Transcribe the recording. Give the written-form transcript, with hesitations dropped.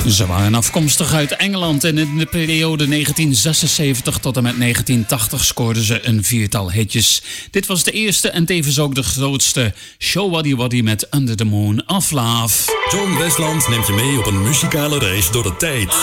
Ze waren afkomstig uit Engeland en in de periode 1976 tot en met 1980 scoorden ze een viertal hitjes. Dit was de eerste en tevens ook de grootste. Show Waddy Waddy met Under the Moon of Love. John Westland neemt je mee op een muzikale reis door de tijd.